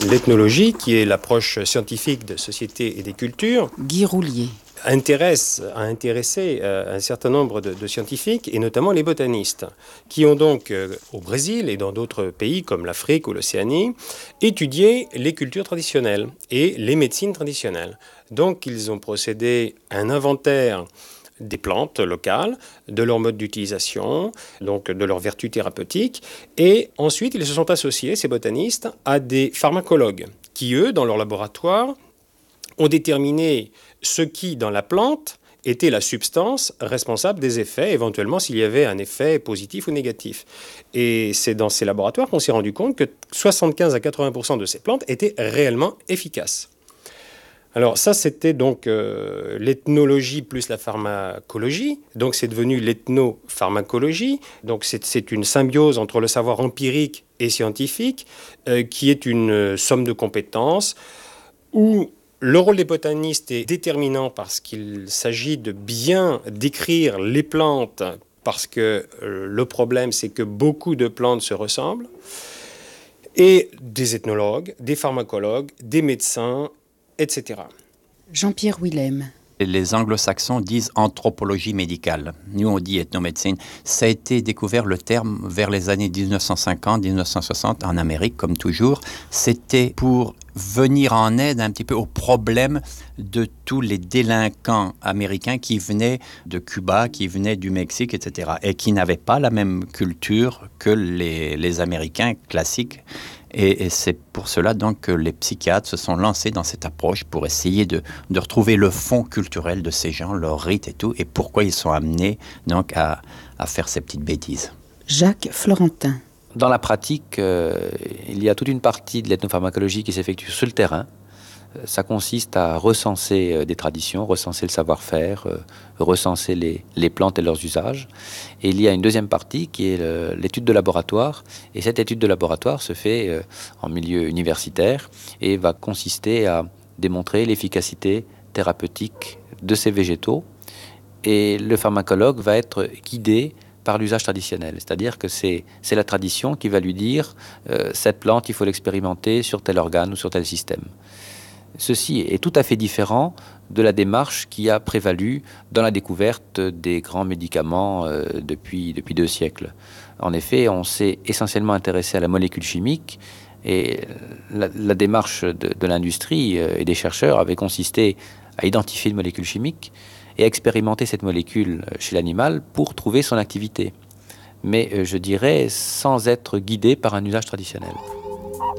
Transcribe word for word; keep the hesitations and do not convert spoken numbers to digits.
L'ethnologie, qui est l'approche scientifique de société et des cultures, Guy Roulier. intéresse, a intéressé euh, un certain nombre de, de scientifiques, et notamment les botanistes, qui ont donc, euh, au Brésil et dans d'autres pays comme l'Afrique ou l'Océanie, étudié les cultures traditionnelles et les médecines traditionnelles. Donc ils ont procédé à un inventaire des plantes locales, de leur mode d'utilisation, donc de leurs vertus thérapeutiques, et ensuite ils se sont associés, ces botanistes, à des pharmacologues, qui eux, dans leur laboratoire, ont déterminé ce qui, dans la plante, était la substance responsable des effets, éventuellement s'il y avait un effet positif ou négatif. Et c'est dans ces laboratoires qu'on s'est rendu compte que soixante-quinze à quatre-vingts pour cent de ces plantes étaient réellement efficaces. Alors ça, c'était donc euh, l'ethnologie plus la pharmacologie. Donc c'est devenu l'ethnopharmacologie. Donc c'est, c'est une symbiose entre le savoir empirique et scientifique, euh, qui est une somme de compétences où le rôle des botanistes est déterminant parce qu'il s'agit de bien décrire les plantes, parce que euh, le problème, c'est que beaucoup de plantes se ressemblent, et des ethnologues, des pharmacologues, des médecins, et cetera. Jean-Pierre Willem. Les anglo-saxons disent anthropologie médicale. Nous, on dit ethnomédecine. Ça a été découvert, le terme, vers les années dix-neuf cent cinquante, dix-neuf cent soixante, en Amérique, comme toujours. C'était pour venir en aide un petit peu aux problèmes de tous les délinquants américains qui venaient de Cuba, qui venaient du Mexique, et cetera, et qui n'avaient pas la même culture que les, les Américains classiques. Et, et c'est pour cela donc que les psychiatres se sont lancés dans cette approche pour essayer de, de retrouver le fond culturel de ces gens, leurs rites et tout, et pourquoi ils sont amenés donc à, à faire ces petites bêtises. Jacques Florentin. Dans la pratique, euh, il y a toute une partie de l'ethnopharmacologie qui s'effectue sur le terrain. Ça consiste à recenser euh, des traditions, recenser le savoir-faire, euh, recenser les, les plantes et leurs usages. Et il y a une deuxième partie qui est le, l'étude de laboratoire. Et cette étude de laboratoire se fait euh, en milieu universitaire et va consister à démontrer l'efficacité thérapeutique de ces végétaux. Et le pharmacologue va être guidé par l'usage traditionnel. C'est-à-dire que c'est, c'est la tradition qui va lui dire euh, cette plante, il faut l'expérimenter sur tel organe ou sur tel système. Ceci est tout à fait différent de la démarche qui a prévalu dans la découverte des grands médicaments euh, depuis, depuis deux siècles. En effet, on s'est essentiellement intéressé à la molécule chimique et la, la démarche de, de l'industrie euh, et des chercheurs avait consisté à identifier une molécule chimique et à expérimenter cette molécule chez l'animal pour trouver son activité. Mais euh, je dirais sans être guidé par un usage traditionnel.